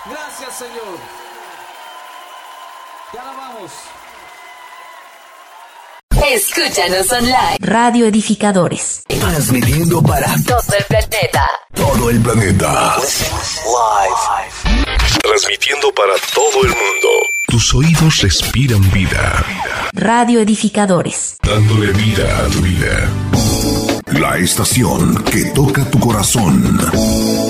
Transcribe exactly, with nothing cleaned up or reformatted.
Gracias, Señor. Te alabamos. Escúchanos online. Radio Edificadores. Transmitiendo para todo el planeta. Todo el planeta. Live. Transmitiendo para todo el mundo. Tus oídos respiran vida. Radio Edificadores. Dándole vida a tu vida. La estación que toca tu corazón.